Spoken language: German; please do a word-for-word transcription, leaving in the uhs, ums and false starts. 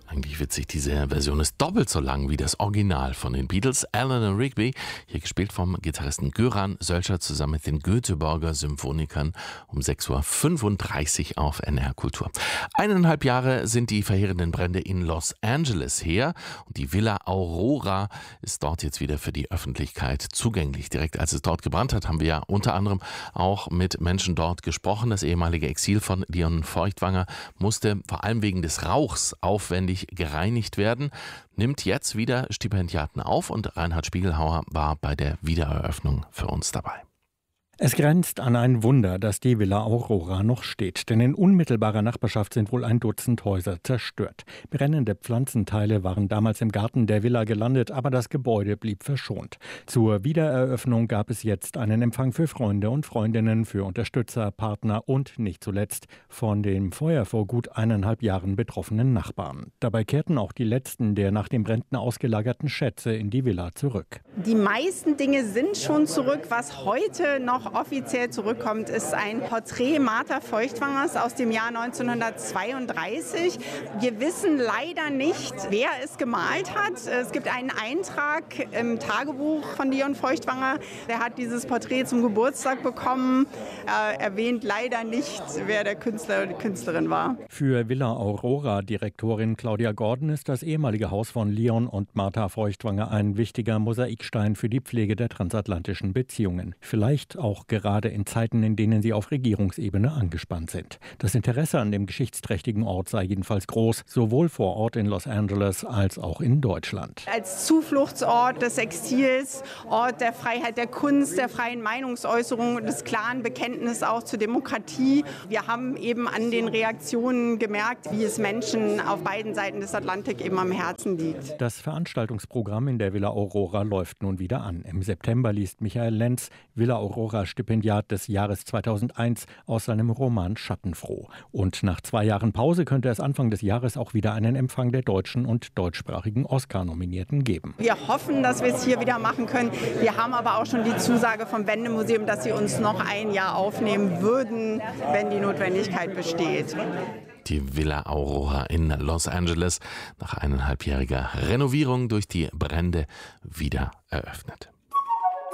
Eigentlich witzig, diese Version ist doppelt so lang wie das Original von den Beatles. Eleanor Rigby, hier gespielt vom Gitarristen Göran Sölscher zusammen mit den Göteborger Symphonikern um sechs Uhr fünfunddreißig auf N R Kultur. Eineinhalb Jahre sind die verheerenden Brände in Los Angeles her und die Villa Aurora ist dort jetzt wieder für die Öffentlichkeit zugänglich. Direkt als es dort gebrannt hat, haben wir ja unter anderem auch mit Menschen dort gesprochen. Das ehemalige Exil von Leon Feuchtwanger musste vor allem wegen des Rauchs aufwendig gereinigt werden, nimmt jetzt wieder Stipendiaten auf und Reinhard Spiegelhauer war bei der Wiedereröffnung für uns dabei. Es grenzt an ein Wunder, dass die Villa Aurora noch steht, denn in unmittelbarer Nachbarschaft sind wohl ein Dutzend Häuser zerstört. Brennende Pflanzenteile waren damals im Garten der Villa gelandet, aber das Gebäude blieb verschont. Zur Wiedereröffnung gab es jetzt einen Empfang für Freunde und Freundinnen, für Unterstützer, Partner und nicht zuletzt von dem Feuer vor gut eineinhalb Jahren betroffenen Nachbarn. Dabei kehrten auch die letzten der nach den Bränden ausgelagerten Schätze in die Villa zurück. Die meisten Dinge sind schon zurück. Was heute noch offiziell zurückkommt, ist ein Porträt Martha Feuchtwangers aus dem Jahr neunzehnhundertzweiunddreißig. Wir wissen leider nicht, wer es gemalt hat. Es gibt einen Eintrag im Tagebuch von Leon Feuchtwanger. Der hat dieses Porträt zum Geburtstag bekommen. Er erwähnt leider nicht, wer der Künstler oder die Künstlerin war. Für Villa Aurora-Direktorin Claudia Gordon ist das ehemalige Haus von Leon und Martha Feuchtwanger ein wichtiger Mosaikstein für die Pflege der transatlantischen Beziehungen. Vielleicht auch gerade in Zeiten, in denen sie auf Regierungsebene angespannt sind. Das Interesse an dem geschichtsträchtigen Ort sei jedenfalls groß, sowohl vor Ort in Los Angeles als auch in Deutschland. Als Zufluchtsort des Exils, Ort der Freiheit der Kunst, der freien Meinungsäußerung und des klaren Bekenntnisses auch zur Demokratie. Wir haben eben an den Reaktionen gemerkt, wie es Menschen auf beiden Seiten des Atlantik eben am Herzen liegt. Das Veranstaltungsprogramm in der Villa Aurora läuft nun wieder an. Im September liest Michael Lenz, Villa Aurora Stipendiat des Jahres zweitausendeins, aus seinem Roman Schattenfroh. Und nach zwei Jahren Pause könnte es Anfang des Jahres auch wieder einen Empfang der deutschen und deutschsprachigen Oscar-Nominierten geben. Wir hoffen, dass wir es hier wieder machen können. Wir haben aber auch schon die Zusage vom Wendemuseum, dass sie uns noch ein Jahr aufnehmen würden, wenn die Notwendigkeit besteht. Die Villa Aurora in Los Angeles nach eineinhalbjähriger Renovierung durch die Brände wieder eröffnet.